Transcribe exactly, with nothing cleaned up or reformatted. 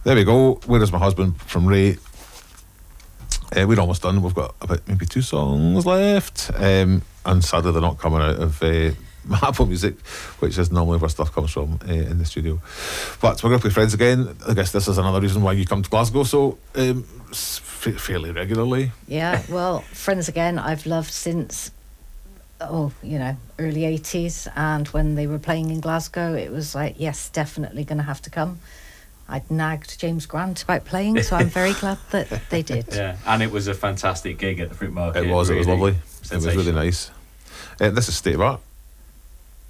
There we go. Where is my husband from Ray? Uh, we're almost done. We've got about maybe two songs left, um, and sadly they're not coming out of uh, Apple Music, which is normally where stuff comes from uh, in the studio. But we're going to play Friends again. I guess this is another reason why you come to Glasgow so um, f- fairly regularly. Yeah, well, Friends again I've loved since, oh, you know, early eighties, and when they were playing in Glasgow, it was like, yes, definitely going to have to come. I'd nagged James Grant about playing, so I'm very glad that they did. Yeah, and it was a fantastic gig at the Fruit Market. It was, really it was lovely. It was really nice. Uh, this is State of Art.